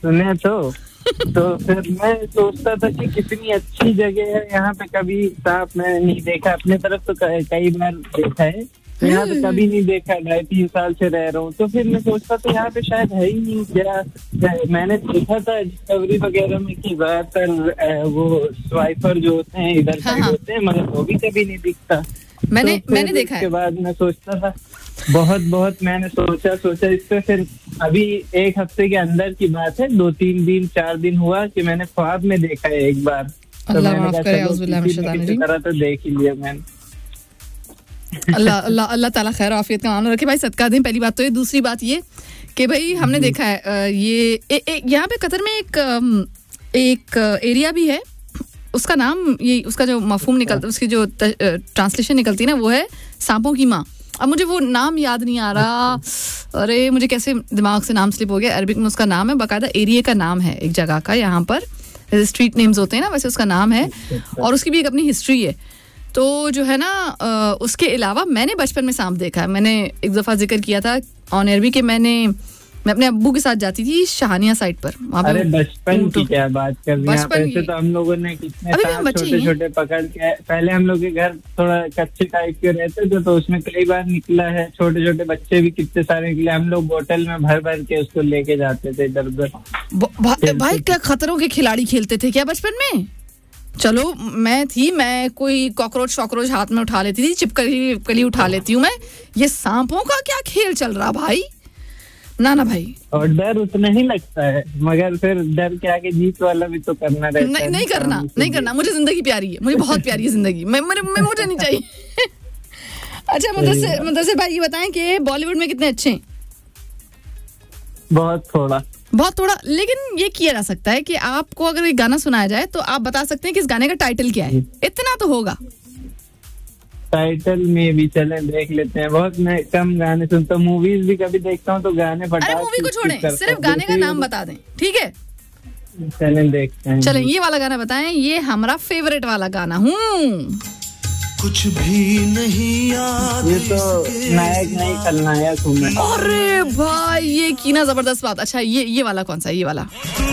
सुने तो फिर मैं सोचता था कि कितनी अच्छी जगह है, यहाँ पे कभी सांप मैंने नहीं देखा। अपने तरफ तो कई बार देखा है, यहाँ पे कभी नहीं देखा। 2.5-3 साल से रह रहा हूँ, तो फिर मैं सोचता था यहाँ पे शायद है ही नहीं क्या। मैंने देखा था डिस्कवरी वगैरह में कि ज्यादातर वो स्वाइपर जो होते हैं इधर साइड होते हैं, मगर वो भी कभी नहीं दिखता। मैंने देखा है। उसके बाद मैं सोचता था बहुत मैंने सोचा इस पे। फिर अभी 1 हफ्ते के अंदर की बात है, 2-3 दिन 4 दिन हुआ कि मैंने ख्वाब में देखा है एक बार। अल्लाह माफ करे, औज़ुबिल्लाह मिनश शैतानिर रजीम। तरह तो देख ही लिया मैंने। अल्लाह ताला खैर आफियत का मामला रखे भाई, सदका दें। पहली बात तो ये। दूसरी बात ये कि भाई हमने देखा है ये यहाँ पे कतर में एक एरिया भी है, उसका नाम ये, उसका जो मफहूम निकलता, उसकी जो ट्रांसलेशन निकलती है ना, वो है सांपों की माँ। अब मुझे वो नाम याद नहीं आ रहा, अरे मुझे कैसे दिमाग से नाम स्लिप हो गया। अरबिक में उसका नाम है, बाकायदा एरिया का नाम है एक जगह का, यहाँ पर स्ट्रीट नेम्स होते हैं ना, वैसे उसका नाम है और उसकी भी एक अपनी हिस्ट्री है। तो जो है ना उसके अलावा मैंने बचपन में सांप देखा है। मैंने एक दफ़ा जिक्र किया था ऑन एयर भी कि मैं अपने अब्बू के साथ जाती थी शहानिया साइड पर। अरे बचपन की क्या बात कर रही हैं? वैसे तो हम लोगों ने कितने छोटे पकड़ के, पहले हम लोग के घर थोड़ा कच्चे टाइप के रहते थे, तो उसमें कई बार निकला है। छोटे बच्चे भी कितने सारे निकले। हम लोग बोतल में भर के उसको लेके जाते थे इधर उधर। भाई क्या खतरों के खिलाड़ी खेलते थे क्या बचपन में? चलो मैं कोई कॉकरोच हाथ में उठा लेती थी, चिपकली उठा लेती हूँ मैं। ये सांपों का क्या खेल चल रहा भाई? ना भाई। और डर उतना ही लगता है, मगर फिर डर के आगे जीत वाला भी तो करना रहता है। नहीं करना। मुझे जिंदगी प्यारी है, मुझे बहुत प्यारी है जिंदगी। मुझे नहीं चाहिए। अच्छा मुदस्सिर भाई ये बताएं कि बॉलीवुड में कितने अच्छे हैं? बहुत थोड़ा। लेकिन ये किया जा सकता है कि आपको अगर एक गाना सुनाया जाए तो आप बता सकते हैं कि इस गाने का टाइटल क्या है। इतना तो होगा। टाइटल में भी चले देख लेते हैं। बहुत मैं कम गाने सुनता हूँ, मूवीज भी कभी देखता हूँ तो गाने फटाफट। अरे मूवी को छोड़ें, सिर्फ गाने का नाम बता दें, ठीक है? चलें देखते हैं। चलें ये वाला गाना बताएं, ये हमारा फेवरेट वाला गाना। कुछ भी नहीं याद। ये तो नायक नहीं खलनायक हूँ मैं। अरे भाई ये की ना जबरदस्त बात। अच्छा ये वाला कौन सा है? ये वाला